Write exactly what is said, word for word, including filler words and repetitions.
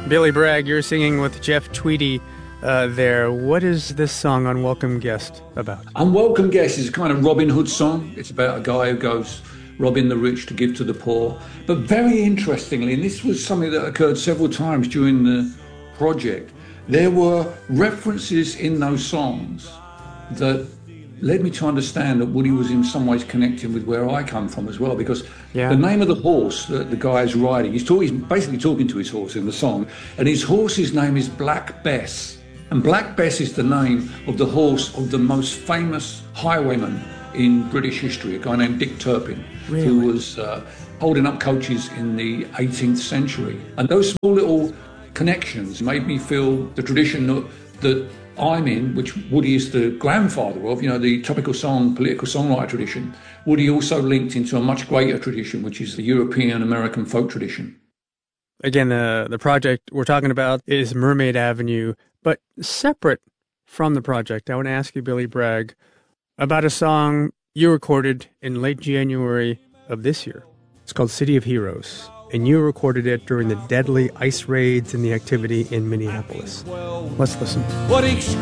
Billy Bragg, you're singing with Jeff Tweedy uh, there. What is this song, Unwelcome Guest, about? Unwelcome Guest is a kind of Robin Hood song. It's about a guy who goes robbing the rich to give to the poor. But very interestingly, and this was something that occurred several times during the project, there were references in those songs that led me to understand that Woody was in some ways connecting with where I come from as well, because yeah. the name of the horse that the guy is riding, he's, talk, he's basically talking to his horse in the song, and his horse's name is Black Bess. And Black Bess is the name of the horse of the most famous highwayman in British history, a guy named Dick Turpin, really? who was uh, holding up coaches in the eighteenth century. And those small little connections made me feel the tradition that, that I'm in, which Woody is the grandfather of, you know, the topical song, political songwriter tradition. Woody also linked into a much greater tradition, which is the European American folk tradition. Again, the, the project we're talking about is Mermaid Avenue, but separate from the project, I want to ask you, Billy Bragg, about a song you recorded in late January of this year. It's called City of Heroes, and you recorded it during the deadly ice raids and the activity in Minneapolis. Let's listen. What